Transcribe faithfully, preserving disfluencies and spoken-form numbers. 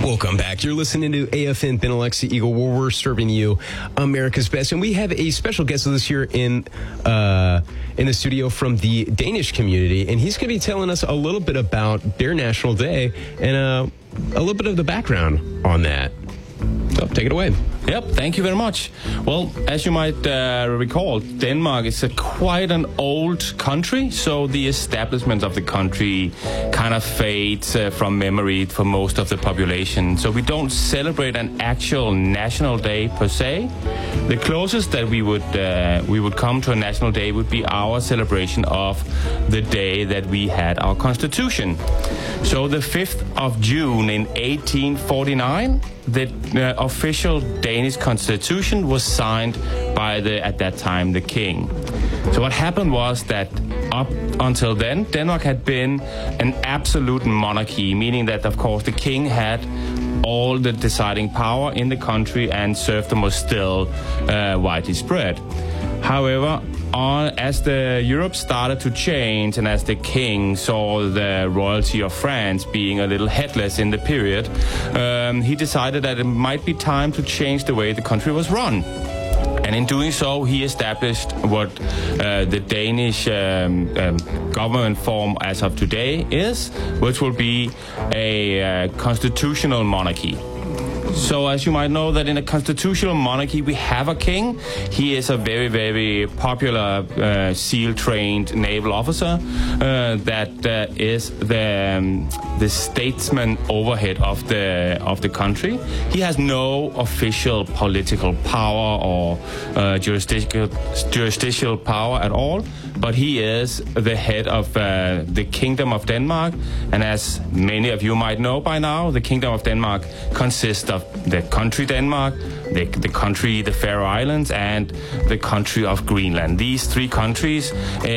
Welcome back. You're listening to A F N Benelux Eagle, where we're serving you America's best. And we have a special guest with us here in uh, in the studio from the Danish community. And he's going to be telling us a little bit about their National Day and uh, a little bit of the background on that. So take it away. Yep, thank you very much. Well, as you might uh, recall, Denmark is a quite an old country, so the establishment of the country kind of fades uh, from memory for most of the population. So we don't celebrate an actual national day per se. The closest that we would uh, we would come to a national day would be our celebration of the day that we had our constitution. So the fifth of June in eighteen forty-nine, the uh, official Danish constitution was signed by the, at that time, the king. So what happened was that up until then, Denmark had been an absolute monarchy, meaning that, of course, the king had all the deciding power in the country and serfdom was still uh, widely spread. However, on, as the Europe started to change and as the king saw the royalty of France being a little headless in the period, um, he decided that it might be time to change the way the country was run. And in doing so, he established what uh, the Danish um, um, government form as of today is, which will be a uh, constitutional monarchy. So as you might know, that in a constitutional monarchy we have a king. He is a very, very popular uh, SEAL-trained naval officer uh, that uh, is the um, the statesman overhead of the of the country. He has no official political power or uh, jurisdictional jurisdictional power at all, but he is the head of uh, the Kingdom of Denmark. And as many of you might know by now, the Kingdom of Denmark consists of the country Denmark, the, the country the Faroe Islands, and the country of Greenland. These three countries